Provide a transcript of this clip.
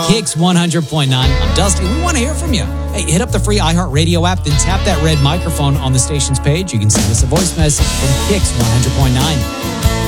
Kicks 100.9. I'm Dusty. We want to hear from you. Hey, hit up the free iHeartRadio app, then tap that red microphone on the station's page. You can send us a voice message from Kicks 100.9.